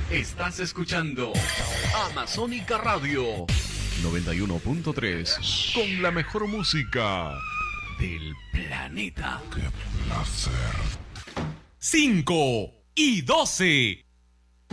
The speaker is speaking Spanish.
Estás escuchando Amazónica Radio 91.3 con la mejor música del planeta. ¡Qué placer! 5 y 12.